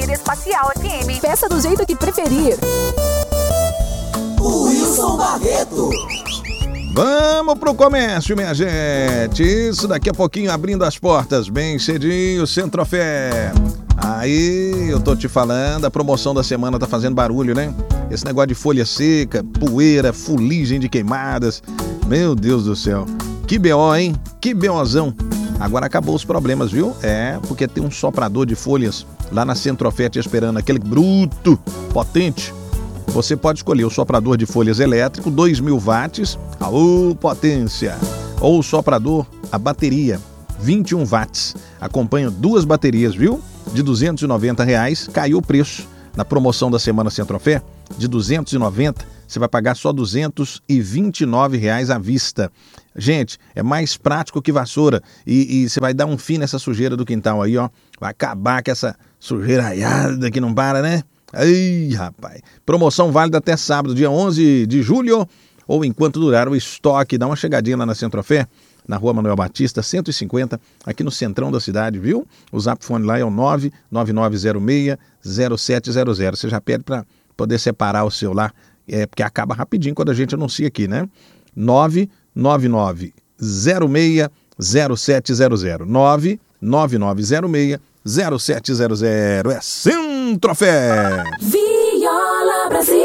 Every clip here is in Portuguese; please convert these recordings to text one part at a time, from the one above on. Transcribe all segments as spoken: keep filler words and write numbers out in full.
ouvir Espacial F M. Peça do jeito que preferir. Wilson Barreto. Vamos pro comércio, minha gente. Isso, daqui a pouquinho abrindo as portas, bem cedinho, Centrofé. Aí, eu tô te falando, a promoção da semana tá fazendo barulho, né? Esse negócio de folha seca, poeira, fuligem de queimadas. Meu Deus do céu. Que B O, hein? Que BOzão. Agora acabou os problemas, viu? É, porque tem um soprador de folhas lá na Centrofé te esperando, aquele bruto, potente. Você pode escolher o soprador de folhas elétrico, dois mil watts, aô, potência. Ou o soprador, a bateria, vinte e um watts. Acompanha duas baterias, viu? De duzentos e noventa reais, caiu o preço. Na promoção da Semana Centrofé, de duzentos e noventa, você vai pagar só duzentos e vinte e nove reais à vista. Gente, é mais prático que vassoura e, e você vai dar um fim nessa sujeira do quintal aí, ó. Vai acabar com essa sujeira raiada que não para, né? Ai, rapaz. Promoção válida até sábado, dia onze de julho, ou enquanto durar o estoque. Dá uma chegadinha lá na Centrofé, na Rua Manuel Batista, cento e cinquenta, aqui no centrão da cidade, viu? O zap phone lá é o nove nove nove zero seis zero sete zero zero. Você já pede para poder separar o seu lá, é, porque acaba rapidinho quando a gente anuncia aqui, né? nove nove nove zero seis zero sete zero zero. nove nove nove zero seis zero sete zero zero. É Centrofé. Viola Brasil.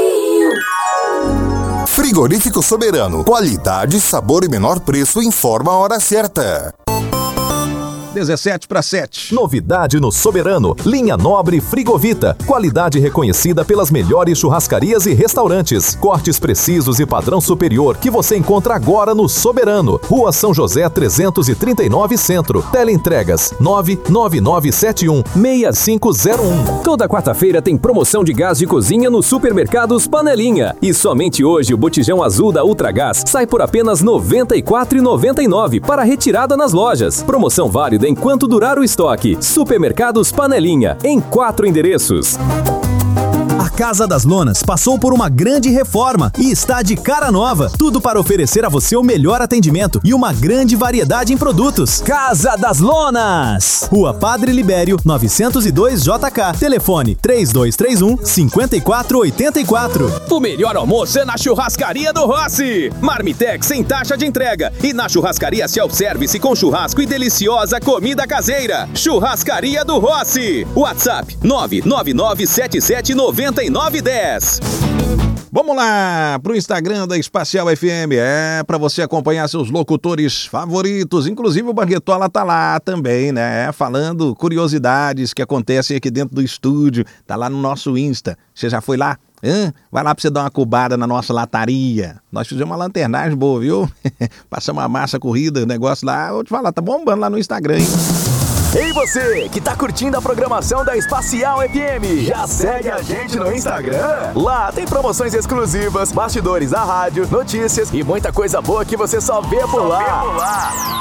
Frigorífico Soberano. Qualidade, sabor e menor preço. Informa a hora certa. dezessete para sete. Novidade no Soberano, linha Nobre Frigovita. Qualidade reconhecida pelas melhores churrascarias e restaurantes. Cortes precisos e padrão superior que você encontra agora no Soberano. Rua São José trezentos e trinta e nove Centro. Teleentregas nove nove nove sete um seis cinco zero um. Toda quarta-feira tem promoção de gás de cozinha nos supermercados Panelinha. E somente hoje o botijão azul da Ultragás sai por apenas noventa e quatro reais e noventa e nove centavos para retirada nas lojas. Promoção válida enquanto durar o estoque. Supermercados Panelinha, em quatro endereços. A Casa das Lonas passou por uma grande reforma e está de cara nova. Tudo para oferecer a você o melhor atendimento e uma grande variedade em produtos. Casa das Lonas! Rua Padre Libério, novecentos e dois J K. Telefone três dois três um, cinco quatro oito quatro. O melhor almoço é na Churrascaria do Rossi. Marmitex sem taxa de entrega. E na Churrascaria Self-Service com churrasco e deliciosa comida caseira. Churrascaria do Rossi. WhatsApp nove nove nove sete sete nove nove um zero. Vamos lá pro Instagram da Espacial F M, é para você acompanhar seus locutores favoritos, inclusive o Barretola tá lá também, né, falando curiosidades que acontecem aqui dentro do estúdio, tá lá no nosso Insta. Você já foi lá? Hã? Vai lá pra você dar uma cubada na nossa lataria. Nós fizemos uma lanternagem boa, viu? Passamos uma massa corrida, o negócio lá, vou te falar, tá bombando lá no Instagram, hein? Ei você, que tá curtindo a programação da Espacial F M, já segue a gente no Instagram? Lá tem promoções exclusivas, bastidores da rádio, notícias e muita coisa boa que você só vê por lá.